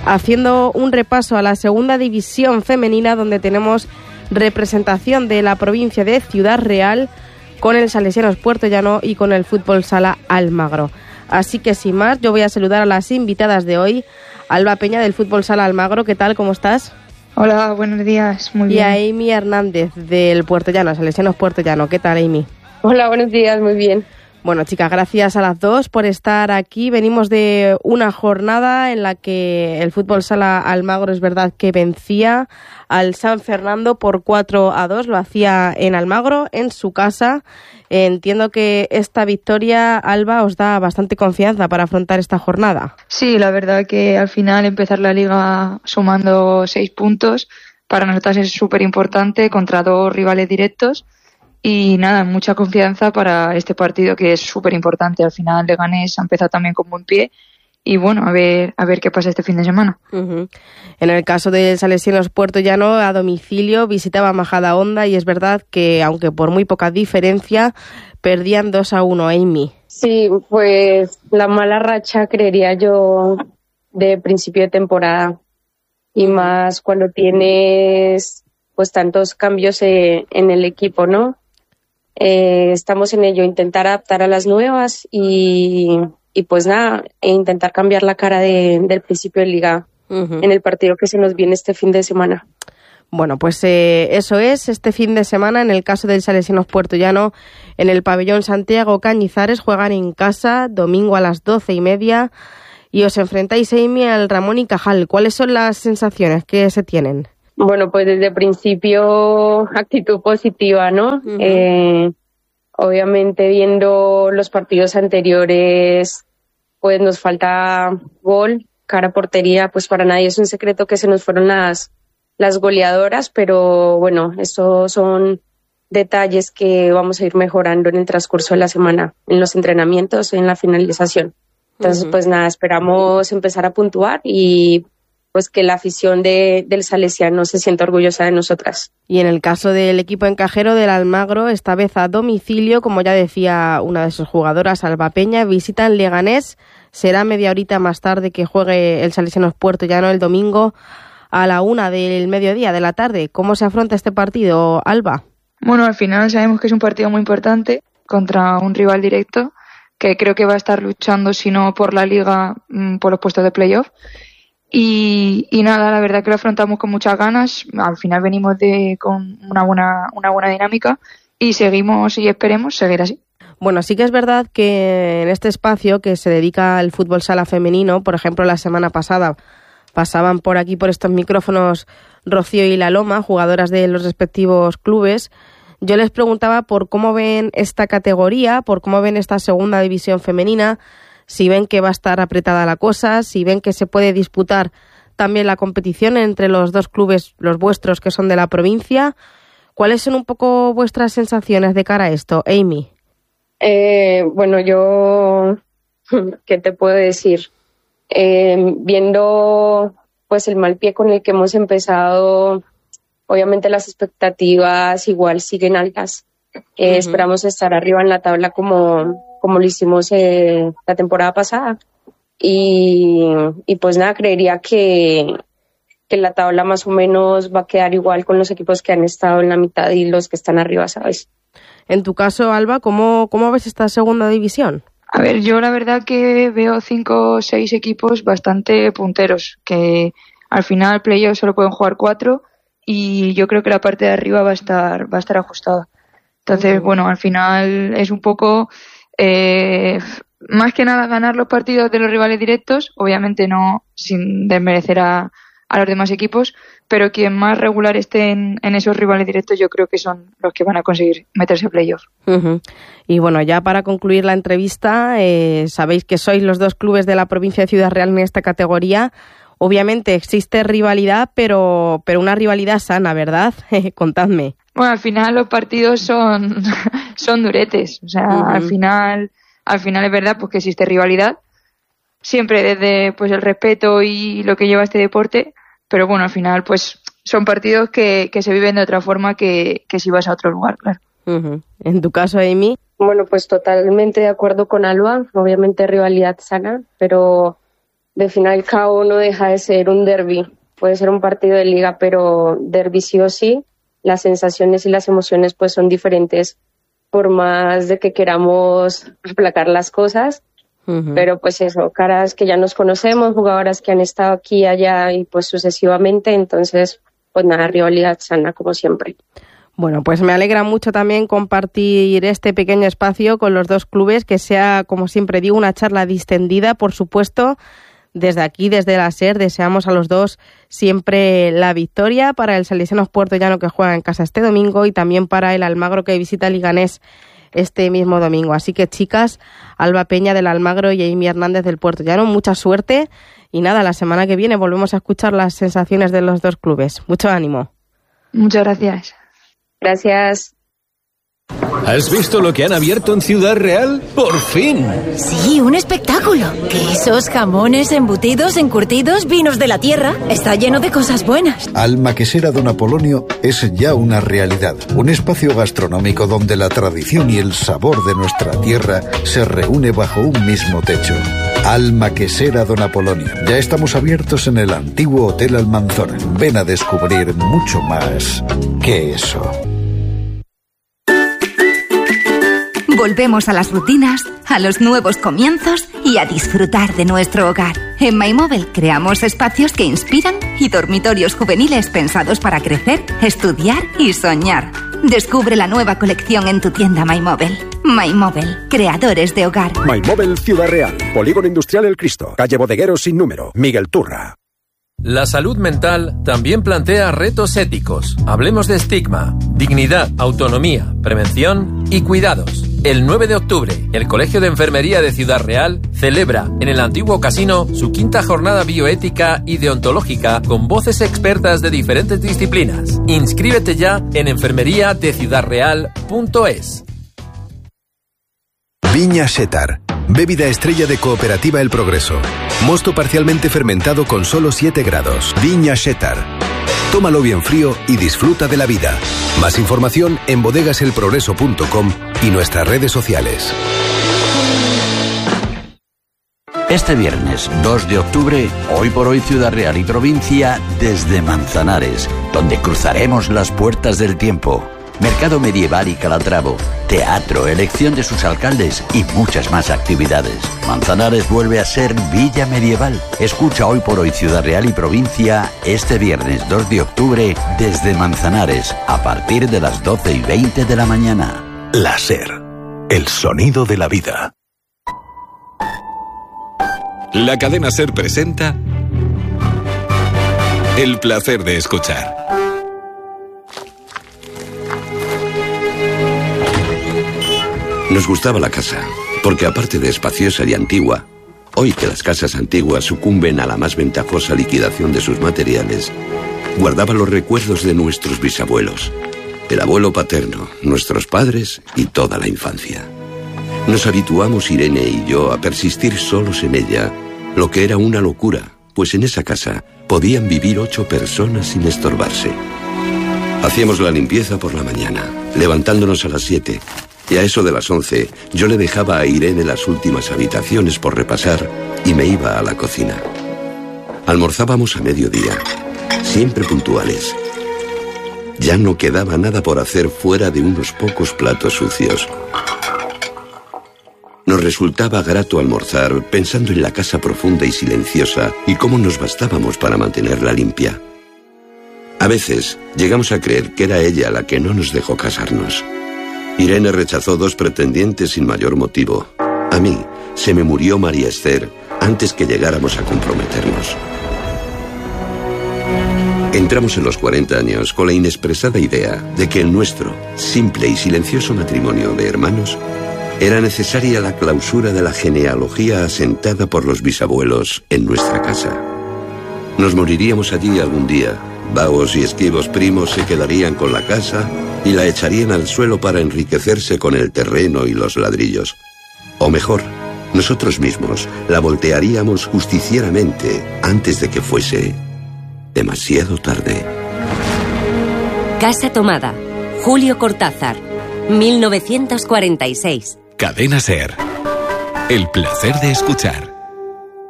haciendo un repaso a la segunda división femenina, donde tenemos representación de la provincia de Ciudad Real con el Salesianos Puertollano y con el Fútbol Sala Almagro. Así que sin más, yo voy a saludar a las invitadas de hoy. Alba Peña del Fútbol Sala Almagro, ¿qué tal? ¿Cómo estás? Hola, buenos días, muy bien. Y a Amy Hernández del Puertollano, Salesianos Puertollano, ¿qué tal, Amy? Hola, buenos días, muy bien. Bueno, chicas, gracias a las dos por estar aquí. Venimos de una jornada en la que el Fútbol Sala Almagro es verdad que vencía al San Fernando por 4-2. Lo hacía en Almagro, en su casa. Entiendo que esta victoria, Alba, os da bastante confianza para afrontar esta jornada. Sí, la verdad que al final empezar la liga sumando 6 puntos para nosotras es súper importante contra 2 rivales directos. Y nada, mucha confianza para este partido que es súper importante. Al final Leganés ha empezado también con buen pie y bueno, a ver qué pasa este fin de semana. Uh-huh. En el caso del Salesianos Puertollano, a domicilio visitaba Majadahonda y es verdad que, aunque por muy poca diferencia, perdían 2-1, Amy. Sí, pues la mala racha, creería yo, de principio de temporada y más cuando tienes pues tantos cambios en el equipo, ¿no? Estamos en ello, intentar adaptar a las nuevas y pues nada, intentar cambiar la cara del principio de liga en el partido que se nos viene este fin de semana. Bueno, pues eso es este fin de semana. En el caso del Salesianos Puertollano, en el pabellón Santiago Cañizares, juegan en casa domingo a las 12:30 y os enfrentáis, Amy, al Ramón y Cajal. ¿Cuáles son las sensaciones que se tienen? Bueno, pues desde el principio actitud positiva, ¿no? Uh-huh. Obviamente viendo los partidos anteriores, pues nos falta gol, cara a portería, pues para nadie es un secreto que se nos fueron las goleadoras, pero bueno, estos son detalles que vamos a ir mejorando en el transcurso de la semana, en los entrenamientos, en la finalización. Entonces, pues nada, esperamos empezar a puntuar y pues que la afición del Salesiano se sienta orgullosa de nosotras. Y en el caso del equipo encajero del Almagro, esta vez a domicilio, como ya decía una de sus jugadoras, Alba Peña, visitan Leganés. Será media horita más tarde que juegue el Salesianos Puertollano el domingo a la 1 del mediodía de la tarde. ¿Cómo se afronta este partido, Alba? Bueno, al final sabemos que es un partido muy importante contra un rival directo que creo que va a estar luchando, si no por la liga, por los puestos de playoff. Y nada, la verdad que lo afrontamos con muchas ganas. Al final venimos con una buena dinámica y seguimos y esperemos seguir así. Bueno, sí que es verdad que en este espacio que se dedica al fútbol sala femenino, por ejemplo, la semana pasada pasaban por aquí, por estos micrófonos, Rocío y La Loma, jugadoras de los respectivos clubes. Yo les preguntaba por cómo ven esta categoría, por cómo ven esta segunda división femenina, si ven que va a estar apretada la cosa, si ven que se puede disputar también la competición entre los dos clubes, los vuestros, que son de la provincia. ¿Cuáles son un poco vuestras sensaciones de cara a esto, Amy? Bueno, yo, ¿qué te puedo decir? Viendo pues el mal pie con el que hemos empezado, obviamente las expectativas igual siguen altas. Esperamos estar arriba en la tabla como lo hicimos la temporada pasada. Y pues nada, creería que la tabla más o menos va a quedar igual con los equipos que han estado en la mitad y los que están arriba, ¿sabes? En tu caso, Alba, ¿cómo ves esta segunda división? A ver, yo la verdad que veo 5 o 6 equipos bastante punteros, que al final playoffs solo pueden jugar 4 y yo creo que la parte de arriba va a estar ajustada. Entonces, bueno, al final es un poco más que nada ganar los partidos de los rivales directos, obviamente no sin desmerecer a los demás equipos, pero quien más regular esté en esos rivales directos yo creo que son los que van a conseguir meterse a playoff. Uh-huh. Y bueno, ya para concluir la entrevista, sabéis que sois los dos clubes de la provincia de Ciudad Real en esta categoría. Obviamente existe rivalidad, pero una rivalidad sana, ¿verdad? Contadme. Bueno, al final los partidos son duretes, o sea, al final es verdad pues que existe rivalidad, siempre desde pues el respeto y lo que lleva este deporte, pero bueno, al final pues son partidos que se viven de otra forma que si vas a otro lugar, claro. Uh-huh. En tu caso, Amy. Bueno, pues totalmente de acuerdo con Alba, obviamente rivalidad sana, pero de fin al cabo no deja de ser un derbi. Puede ser un partido de liga, pero derbi sí o sí. Las sensaciones y las emociones pues son diferentes por más de que queramos aplacar las cosas. Pero pues eso, caras que ya nos conocemos, jugadoras que han estado aquí, allá y pues sucesivamente. Entonces, pues nada, rivalidad sana como siempre. Bueno, pues me alegra mucho también compartir este pequeño espacio con los dos clubes, que sea, como siempre digo, una charla distendida, por supuesto. Desde aquí, desde la SER, deseamos a los dos siempre la victoria para el Salesianos Puertollano, que juega en casa este domingo, y también para el Almagro, que visita Leganés este mismo domingo. Así que, chicas, Alba Peña del Almagro y Amy Hernández del Puertollano, mucha suerte. Y nada, la semana que viene volvemos a escuchar las sensaciones de los dos clubes. Mucho ánimo. Muchas gracias. Gracias. ¿Has visto lo que han abierto en Ciudad Real? ¡Por fin! Sí, un espectáculo. Quesos, jamones, embutidos, encurtidos, vinos de la tierra. Está lleno de cosas buenas. Alma Quesera Don Apolonio es ya una realidad. Un espacio gastronómico donde la tradición y el sabor de nuestra tierra se reúne bajo un mismo techo. Alma Quesera Don Apolonio. Ya estamos abiertos en el antiguo Hotel Almanzora. Ven a descubrir mucho más que eso. Volvemos a las rutinas, a los nuevos comienzos y a disfrutar de nuestro hogar. En MyMóvil creamos espacios que inspiran y dormitorios juveniles pensados para crecer, estudiar y soñar. Descubre la nueva colección en tu tienda MyMóvil. MyMóvil, creadores de hogar. MyMóvil Ciudad Real, Polígono Industrial El Cristo, calle Bodegueros sin número, Miguel Turra. La salud mental también plantea retos éticos. Hablemos de estigma, dignidad, autonomía, prevención y cuidados. El 9 de octubre, el Colegio de Enfermería de Ciudad Real celebra en el antiguo casino su 5ª jornada bioética y deontológica con voces expertas de diferentes disciplinas. Inscríbete ya en enfermeriadeciudadreal.es. Viña Xétar, bebida estrella de Cooperativa El Progreso. Mosto parcialmente fermentado con solo 7 grados. Viña Xétar. Tómalo bien frío y disfruta de la vida. Más información en bodegaselprogreso.com y nuestras redes sociales. Este viernes 2 de octubre, Hoy por Hoy Ciudad Real y Provincia desde Manzanares, donde cruzaremos las puertas del tiempo. Mercado medieval y Calatravo, teatro, elección de sus alcaldes y muchas más actividades. Manzanares vuelve a ser Villa Medieval. Escucha Hoy por Hoy Ciudad Real y Provincia este viernes 2 de octubre desde Manzanares a partir de las 12:20 de la mañana. La SER, el sonido de la vida. La cadena SER presenta El placer de escuchar. Nos gustaba la casa, porque aparte de espaciosa y antigua, hoy que las casas antiguas sucumben a la más ventajosa liquidación de sus materiales, guardaba los recuerdos de nuestros bisabuelos, el abuelo paterno, nuestros padres y toda la infancia. Nos habituamos Irene y yo a persistir solos en ella, lo que era una locura, pues en esa casa podían vivir 8 personas sin estorbarse. Hacíamos la limpieza por la mañana, levantándonos a las 7, y a eso de las 11 yo le dejaba a Irene las últimas habitaciones por repasar y me iba a la cocina. Almorzábamos a mediodía, siempre puntuales. Ya no quedaba nada por hacer fuera de unos pocos platos sucios. Nos resultaba grato almorzar pensando en la casa profunda y silenciosa y cómo nos bastábamos para mantenerla limpia. A veces llegamos a creer que era ella la que no nos dejó casarnos. Irene rechazó 2 pretendientes sin mayor motivo. A mí se me murió María Esther antes que llegáramos a comprometernos. Entramos en los 40 años con la inexpresada idea de que en nuestro simple y silencioso matrimonio de hermanos era necesaria la clausura de la genealogía asentada por los bisabuelos en nuestra casa. Nos moriríamos allí algún día. Vagos y esquivos primos se quedarían con la casa y la echarían al suelo para enriquecerse con el terreno y los ladrillos. O mejor, nosotros mismos la voltearíamos justicieramente antes de que fuese demasiado tarde. Casa tomada. Julio Cortázar, 1946. Cadena SER. El placer de escuchar.